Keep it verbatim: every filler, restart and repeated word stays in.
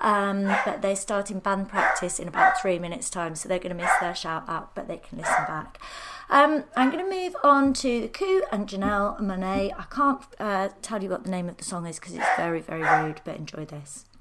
Um, but they're starting band practice in about three minutes' time, so they're going to miss their shout out, but they can listen back. Um, I'm going to move on to The Coup and Janelle Monáe. I can't uh, tell you what the name of the song is because it's very, very rude, but enjoy this.